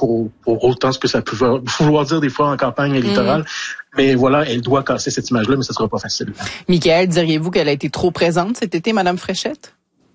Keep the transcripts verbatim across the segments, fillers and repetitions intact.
pour, pour autant ce que ça peut vouloir dire des fois en campagne électorale. Mmh. Mais voilà, elle doit casser cette image-là, mais ce sera pas facile. Michaël, diriez-vous qu'elle a été trop présente cet été, Madame Fréchette?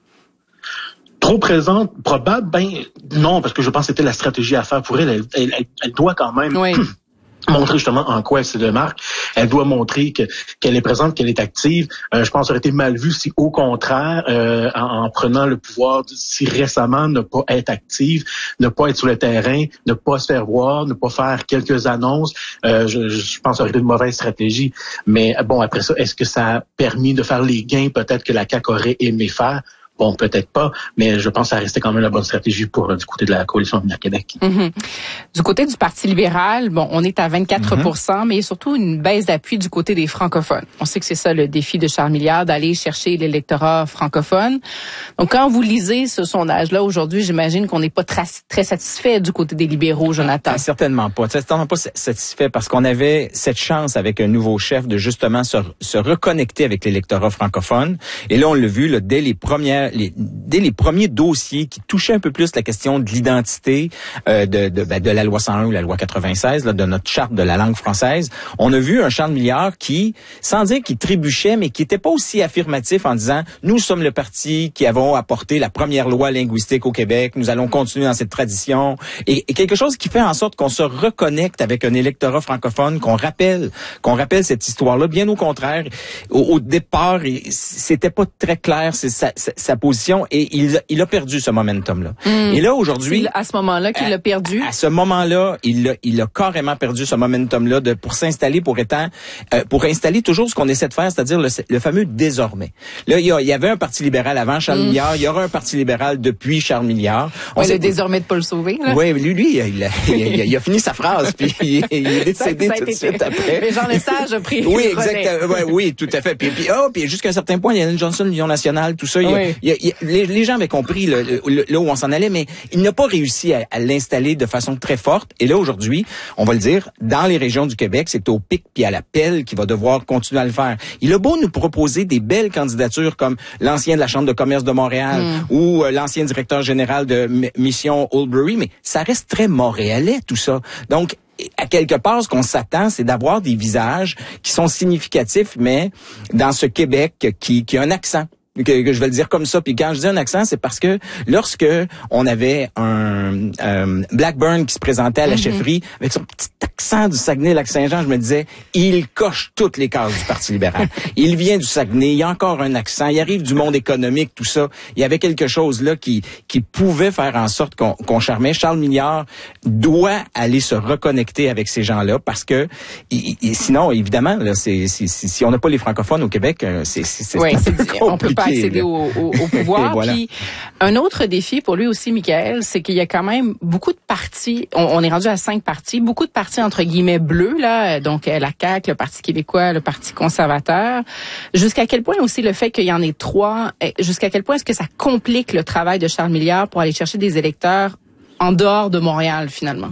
Trop présente, probable, ben non, parce que je pense que c'était la stratégie à faire pour elle. Elle, elle, elle, elle doit quand même oui. montrer justement en quoi elle se démarque. Elle doit montrer que qu'elle est présente, qu'elle est active. Euh, je pense que ça aurait été mal vu si, au contraire, euh, en, en prenant le pouvoir, si récemment, ne pas être active, ne pas être sur le terrain, ne pas se faire voir, ne pas faire quelques annonces. Euh, je, je pense que ça aurait été une mauvaise stratégie. Mais bon, après ça, est-ce que ça a permis de faire les gains peut-être que la C A Q aurait aimé faire? Bon, peut-être pas, mais je pense que ça restait quand même la bonne stratégie pour euh, du côté de la coalition Avenir Québec. Mm-hmm. Du côté du Parti libéral, bon, on est à vingt-quatre pour cent, mm-hmm. mais surtout une baisse d'appui du côté des francophones. On sait que c'est ça le défi de Charles Milliard, d'aller chercher l'électorat francophone. Donc, quand vous lisez ce sondage-là aujourd'hui, j'imagine qu'on n'est pas tra- très satisfait du côté des libéraux, Jonathan. Ah, certainement pas. Certainement pas satisfait parce qu'on avait cette chance avec un nouveau chef de justement se, se reconnecter avec l'électorat francophone. Et là, on l'a vu là, dès les premières Les, dès les premiers dossiers qui touchaient un peu plus la question de l'identité euh, de, de, ben, de la loi cent un ou la loi quatre-vingt-seize, là, de notre charte de la langue française, on a vu un Charles Milliard qui, sans dire qu'il trébuchait, mais qui était pas aussi affirmatif en disant « Nous sommes le parti qui avons apporté la première loi linguistique au Québec, nous allons continuer dans cette tradition. » Et, et quelque chose qui fait en sorte qu'on se reconnecte avec un électorat francophone, qu'on rappelle, qu'on rappelle cette histoire-là. Bien au contraire, au, au départ, c'était pas très clair, c'est ça, ça, ça position et il, il a perdu ce momentum-là. Mmh. Et là, aujourd'hui... C'est à ce moment-là qu'il l'a perdu? À, à ce moment-là, il a, il a carrément perdu ce momentum-là de, pour s'installer, pour étant, euh, pour installer toujours ce qu'on essaie de faire, c'est-à-dire le, le fameux désormais. Là, il y, a, il y avait un parti libéral avant Charles mmh. Milliard, il y aura un parti libéral depuis Charles Milliard. On oui, le désormais de Paul Sauvé, là. Oui, lui, lui, il a, il a, il a fini sa phrase, puis il, il est décédé tout de suite après. Mais Jean Lesage a pris Oui, exactement. Ouais, oui, tout à fait. Puis, puis, oh, puis jusqu'à un certain point, il y a Johnson, l'Union nationale, tout ça. Il, oui. il, il, les, les gens avaient compris le, le, là où on s'en allait, mais il n'a pas réussi à, à l'installer de façon très forte. Et là, aujourd'hui, on va le dire, dans les régions du Québec, c'est au pic puis à la pelle qu'il va devoir continuer à le faire. Il a beau nous proposer des belles candidatures comme l'ancien de la Chambre de commerce de Montréal mm. ou euh, l'ancien directeur général de M- Mission Oldbury, mais ça reste très montréalais, tout ça. Donc, à quelque part, ce qu'on s'attend, c'est d'avoir des visages qui sont significatifs, mais dans ce Québec qui, qui a un accent. Que, que je vais le dire comme ça. Puis quand je dis un accent, c'est parce que lorsque on avait un euh, Blackburn qui se présentait à la mm-hmm. chefferie avec son petit accent du Saguenay-Lac-Saint-Jean, je me disais, il coche toutes les cases du Parti libéral. Il vient du Saguenay, il y a encore un accent, il arrive du monde économique, tout ça. Il y avait quelque chose là qui qui pouvait faire en sorte qu'on, qu'on charmait. Charles Milliard doit aller se reconnecter avec ces gens-là parce que il, il, sinon, évidemment, là, c'est, c'est, c'est, si on n'a pas les francophones au Québec, c'est, c'est, c'est oui, un peu compliqué. On peut pas accéder au, au, au pouvoir. Voilà. Puis un autre défi pour lui aussi, Michaël, c'est qu'il y a quand même beaucoup de partis. On, on est rendu à cinq partis, beaucoup de partis entre guillemets bleus là, donc la C A Q, le Parti québécois, le Parti conservateur. Jusqu'à quel point aussi le fait qu'il y en ait trois, jusqu'à quel point est-ce que ça complique le travail de Charles Milliard pour aller chercher des électeurs en dehors de Montréal finalement?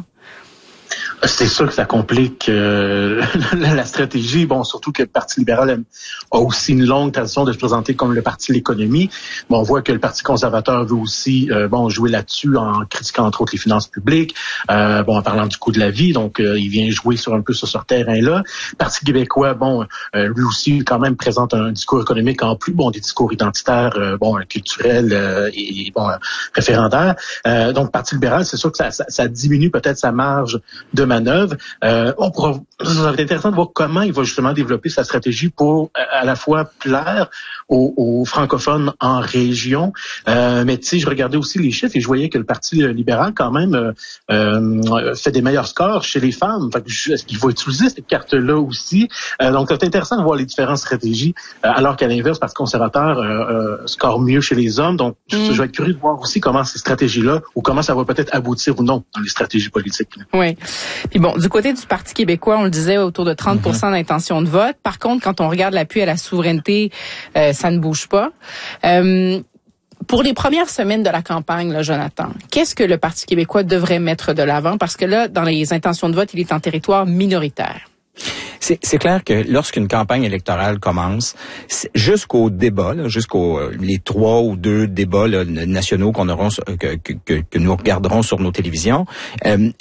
C'est sûr que ça complique euh, la stratégie. Bon, surtout que le Parti libéral a aussi une longue tradition de se présenter comme le parti de l'économie. Bon, on voit que le Parti conservateur veut aussi euh, bon jouer là-dessus en critiquant entre autres les finances publiques, euh, bon en parlant du coût de la vie. Donc, euh, il vient jouer sur un peu sur ce terrain-là. Le Parti québécois, bon, euh, lui aussi quand même présente un discours économique en plus, bon des discours identitaires, euh, bon culturels euh, et bon référendaires. Euh, donc, le Parti libéral, c'est sûr que ça, ça, ça diminue peut-être sa marge de manœuvre. Euh, on pourra, ça va être intéressant de voir comment il va justement développer sa stratégie pour à, à la fois plaire aux, aux francophones en région. Euh, mais tu sais, je regardais aussi les chiffres et je voyais que le Parti libéral quand même euh, euh, fait des meilleurs scores chez les femmes. Fait que je, est-ce qu'il va utiliser cette carte-là aussi? Euh, donc, c'est intéressant de voir les différentes stratégies, euh, alors qu'à l'inverse, le Parti conservateur euh, euh, score mieux chez les hommes. Donc, mm. je, je vais être curieux de voir aussi comment ces stratégies-là ou comment ça va peut-être aboutir ou non dans les stratégies politiques. Oui. Puis bon, du côté du Parti québécois, on le disait, autour de trente pour cent mm-hmm. d'intention de vote. Par contre, quand on regarde l'appui à la souveraineté, euh, ça ne bouge pas. Euh, pour les premières semaines de la campagne, là, Jonathan, qu'est-ce que le Parti québécois devrait mettre de l'avant? Parce que là, dans les intentions de vote, il est en territoire minoritaire. C'est, c'est clair que lorsqu'une campagne électorale commence, jusqu'au débat, là, jusqu'aux les trois ou deux débats là, nationaux qu'on aura, que, que, que nous regarderons sur nos télévisions, euh,